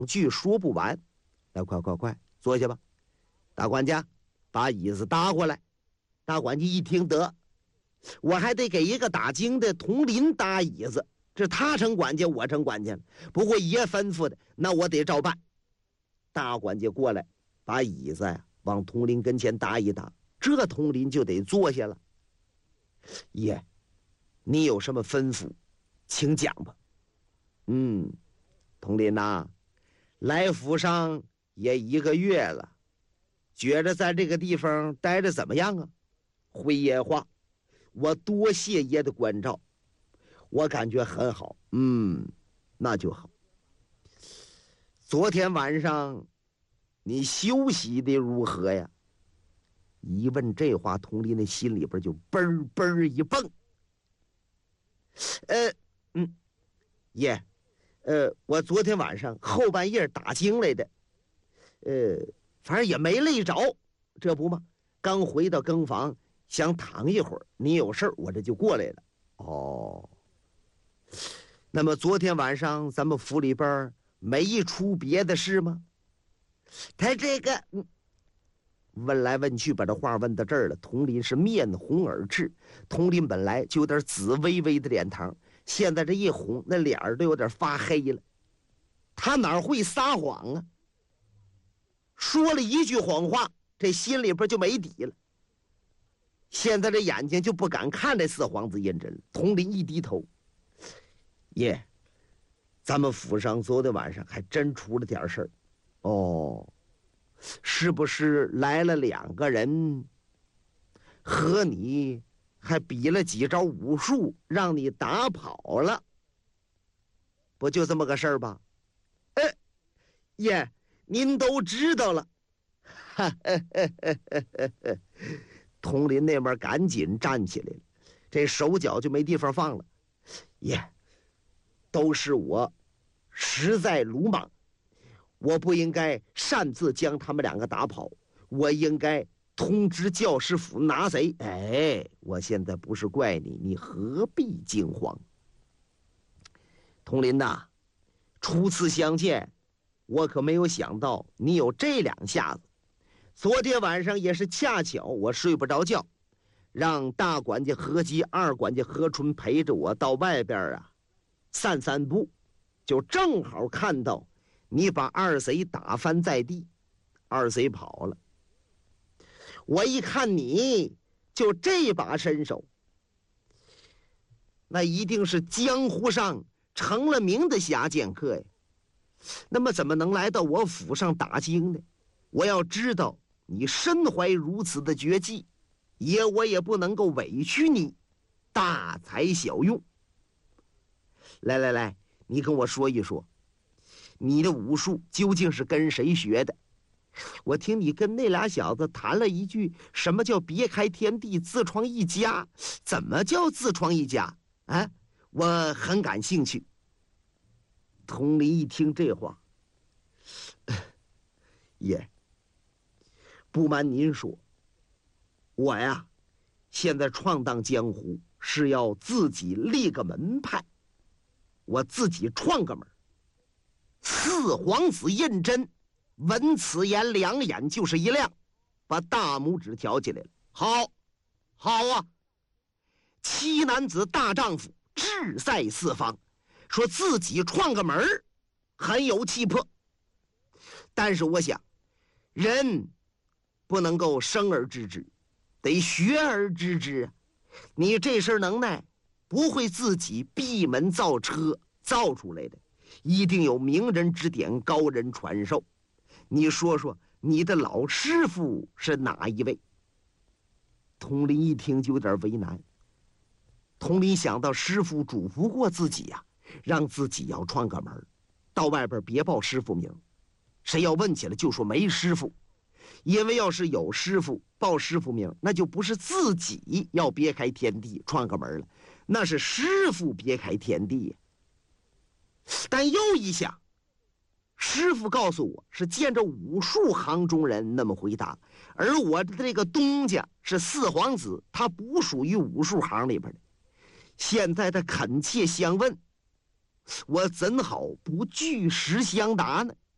句说不完。来，快，坐下吧。大管家，把椅子搭过来。大管家一听，得，我还得给一个打更的同林搭椅子，这他成管家，我成管家了。不过爷吩咐的，那我得照办。大管家过来，把椅子呀往同林跟前搭一搭，这同林就得坐下了。爷，你有什么吩咐，请讲吧。同林呐，来府上也1个月了，觉着在这个地方待着怎么样啊？回爷话，我多谢爷的关照，我感觉很好。那就好。昨天晚上你休息的如何呀？一问这话，佟林的心里边就嘣嘣一蹦。爷，我昨天晚上后半夜打更来的，反正也没累着，这不嘛，刚回到更房，想躺一会儿，你有事儿，我这就过来了。哦，那么昨天晚上咱们府里边没出别的事吗？他这个问来问去，把这话问到这儿了。佟林是面红耳赤，佟林本来就有点紫微微的脸庞，现在这一红，那脸儿都有点发黑了。他哪会撒谎啊？说了一句谎话，这心里边就没底了。现在这眼睛就不敢看这四皇子胤禛了。佟林一低头，爷，咱们府上昨天晚上还真出了点事儿。哦，是不是来了2个人，和你还比了几招武术，让你打跑了？不就这么个事儿吧？爷，您都知道了。佟林那边赶紧站起来了，这手脚就没地方放了。爷，都是我实在鲁莽，我不应该擅自将他们2个打跑，我应该通知教师府拿贼。我现在不是怪你，你何必惊慌？佟林呐，初次相见，我可没有想到你有这2下子。昨天晚上也是恰巧我睡不着觉，让大管家何基、二管家何春陪着我到外边散散步，就正好看到你把2贼打翻在地，2贼跑了。我一看你就这把身手，那一定是江湖上成了名的侠剑客呀。那么怎么能来到我府上打更呢？我要知道你身怀如此的绝技，爷我也不能够委屈你，大材小用。来，你跟我说一说，你的武术究竟是跟谁学的？我听你跟那俩小子谈了一句，什么叫别开天地，自创一家？怎么叫自创一家啊？我很感兴趣。佟林一听这话，爷，不瞒您说，我呀，现在闯荡江湖是要自己立个门派，我自己创个门。四皇子胤禛闻此言，2眼就是一亮，把大拇指挑起来了。好啊！七男子大丈夫，志在四方，说自己创个门很有气魄。但是我想，人不能够生而知之，得学而知之啊！你这身能耐不会自己闭门造车造出来的，一定有名人指点，高人传授。你说说你的老师傅是哪一位？佟林一听就有点为难。佟林想到师傅嘱咐过自己呀，让自己要创个门，到外边别报师傅名，谁要问起来就说没师傅。因为要是有师傅报师傅名，那就不是自己要别开天地创个门了，那是师傅别开天地呀。但又一想，师傅告诉我是见着武术行中人那么回答，而我的这个东家是四皇子，他不属于武术行里边的。现在他恳切相问，我怎好不据实相答呢？